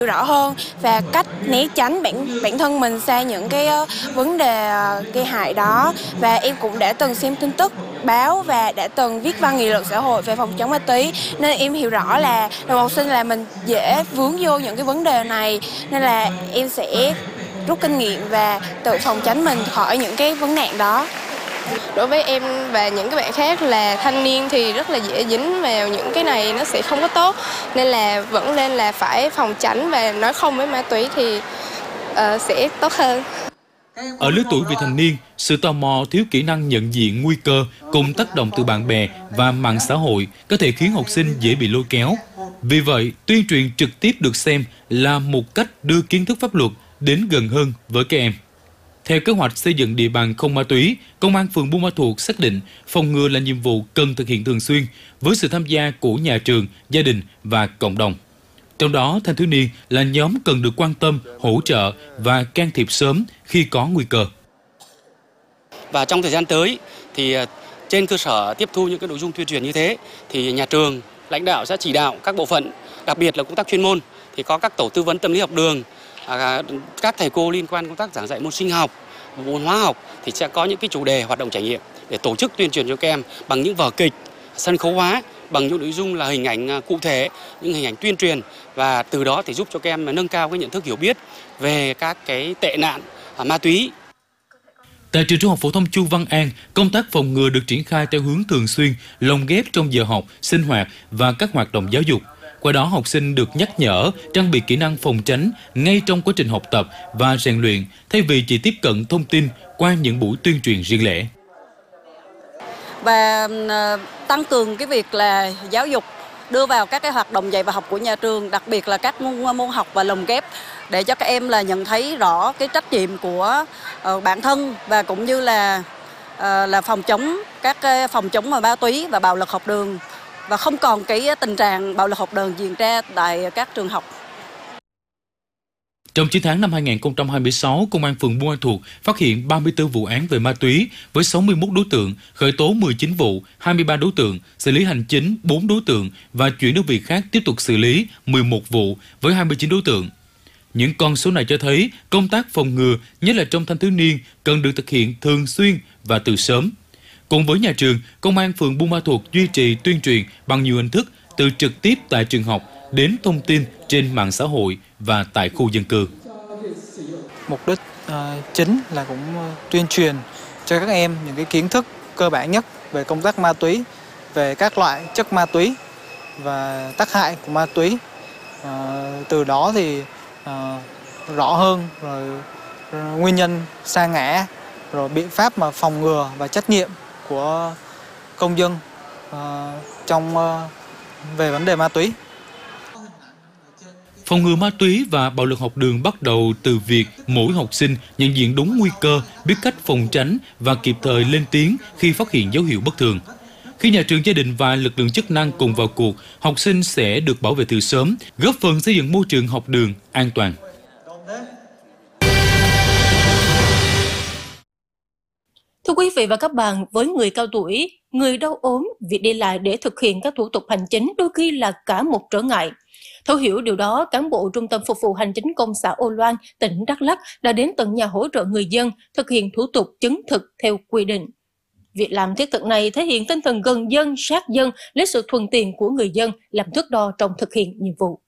rõ hơn và cách né tránh bản thân mình sang những cái vấn đề gây hại đó. Và em cũng đã từng xem tin tức báo và đã từng viết văn nghị luận xã hội về phòng chống ma túy, nên em hiểu rõ là là học sinh là mình dễ vướng vô những cái vấn đề này, nên là em sẽ rút kinh nghiệm và tự phòng tránh mình khỏi những cái vấn nạn đó. Đối với em và những cái bạn khác là thanh niên thì rất là dễ dính vào những cái này, nó sẽ không có tốt, nên là vẫn nên là phải phòng tránh và nói không với ma túy thì sẽ tốt hơn. Ở lứa tuổi vị thành niên, sự tò mò, thiếu kỹ năng nhận diện nguy cơ cùng tác động từ bạn bè và mạng xã hội có thể khiến học sinh dễ bị lôi kéo. Vì vậy, tuyên truyền trực tiếp được xem là một cách đưa kiến thức pháp luật đến gần hơn với các em. Theo kế hoạch xây dựng địa bàn không ma túy, Công an phường Buôn Ma Thuột xác định phòng ngừa là nhiệm vụ cần thực hiện thường xuyên với sự tham gia của nhà trường, gia đình và cộng đồng. Trong đó, thanh thiếu niên là nhóm cần được quan tâm, hỗ trợ và can thiệp sớm khi có nguy cơ. Và trong thời gian tới thì trên cơ sở tiếp thu những cái nội dung tuyên truyền như thế thì nhà trường, lãnh đạo sẽ chỉ đạo các bộ phận, đặc biệt là công tác chuyên môn thì có các tổ tư vấn tâm lý học đường, các thầy cô liên quan công tác giảng dạy môn sinh học, môn hóa học thì sẽ có những cái chủ đề hoạt động trải nghiệm để tổ chức tuyên truyền cho các em bằng những vở kịch, sân khấu hóa, bằng những nội dung là hình ảnh cụ thể, những hình ảnh tuyên truyền, và từ đó thì giúp cho các em nâng cao cái nhận thức hiểu biết về các cái tệ nạn ma túy. Tại trường Trung học phổ thông Chu Văn An, công tác phòng ngừa được triển khai theo hướng thường xuyên, lồng ghép trong giờ học, sinh hoạt và các hoạt động giáo dục. Qua đó, học sinh được nhắc nhở, trang bị kỹ năng phòng tránh ngay trong quá trình học tập và rèn luyện, thay vì chỉ tiếp cận thông tin qua những buổi tuyên truyền riêng lẻ. Và tăng cường cái việc là giáo dục, đưa vào các cái hoạt động dạy và học của nhà trường, đặc biệt là các môn học và lồng ghép để cho các em là nhận thấy rõ cái trách nhiệm của bản thân và cũng như là phòng chống ma túy và bạo lực học đường, và không còn cái tình trạng bạo lực học đường diễn ra tại các trường học. Trong 9 tháng năm 2026, Công an phường Buôn Ma Thuột phát hiện 34 vụ án về ma túy với 61 đối tượng, khởi tố 19 vụ, 23 đối tượng, xử lý hành chính 4 đối tượng và chuyển đơn vị khác tiếp tục xử lý 11 vụ với 29 đối tượng. Những con số này cho thấy công tác phòng ngừa, nhất là trong thanh thiếu niên, cần được thực hiện thường xuyên và từ sớm. Cùng với nhà trường, Công an phường Buôn Ma Thuột duy trì tuyên truyền bằng nhiều hình thức, từ trực tiếp tại trường học đến thông tin trên mạng xã hội và tại khu dân cư. Mục đích chính là cũng tuyên truyền cho các em những cái kiến thức cơ bản nhất về công tác ma túy, về các loại chất ma túy và tác hại của ma túy. Từ đó thì rõ hơn rồi nguyên nhân sa ngã, rồi biện pháp mà phòng ngừa và trách nhiệm của công dân về vấn đề ma túy. Phòng ngừa ma túy và bạo lực học đường bắt đầu từ việc mỗi học sinh nhận diện đúng nguy cơ, biết cách phòng tránh và kịp thời lên tiếng khi phát hiện dấu hiệu bất thường. Khi nhà trường, gia đình và lực lượng chức năng cùng vào cuộc, học sinh sẽ được bảo vệ từ sớm, góp phần xây dựng môi trường học đường an toàn. Thưa quý vị và các bạn, với người cao tuổi, người đau ốm, việc đi lại để thực hiện các thủ tục hành chính đôi khi là cả một trở ngại. Thấu hiểu điều đó, cán bộ Trung tâm Phục vụ Hành chính công xã Âu Loan, tỉnh Đắk Lắk đã đến tận nhà hỗ trợ người dân thực hiện thủ tục chứng thực theo quy định. Việc làm thiết thực này thể hiện tinh thần gần dân, sát dân, lấy sự thuận tiện của người dân làm thước đo trong thực hiện nhiệm vụ.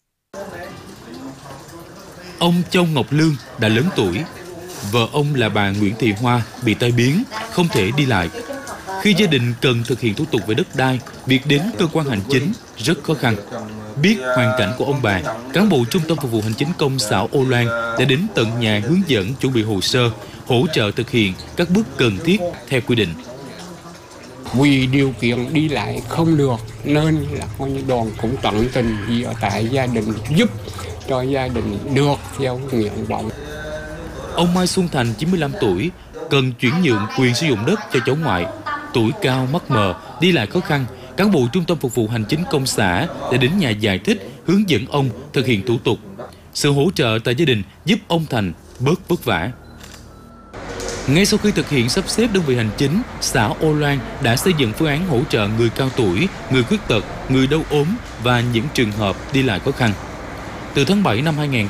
Ông Châu Ngọc Lương đã lớn tuổi. Vợ ông là bà Nguyễn Thị Hoa bị tai biến, không thể đi lại. Khi gia đình cần thực hiện thủ tục về đất đai, việc đến cơ quan hành chính rất khó khăn. Biết hoàn cảnh của ông bà, cán bộ Trung tâm Phục vụ Hành chính công xã Âu Loan đã đến tận nhà hướng dẫn chuẩn bị hồ sơ, hỗ trợ thực hiện các bước cần thiết theo quy định. Vì điều kiện đi lại không được nên là coi như đoàn cũng tận tình gì ở tại gia đình giúp cho gia đình được theo nguyện vọng. Ông Mai Xuân Thành, 95 tuổi, cần chuyển nhượng quyền sử dụng đất cho cháu ngoại. Tuổi cao, mắt mờ, đi lại khó khăn, cán bộ Trung tâm Phục vụ Hành chính công xã đã đến nhà giải thích, hướng dẫn ông thực hiện thủ tục. Sự hỗ trợ tại gia đình giúp ông Thành bớt vất vả. Ngay sau khi thực hiện sắp xếp đơn vị hành chính, xã Âu Loan đã xây dựng phương án hỗ trợ người cao tuổi, người khuyết tật, người đau ốm và những trường hợp đi lại khó khăn. Từ tháng 7 năm 2020,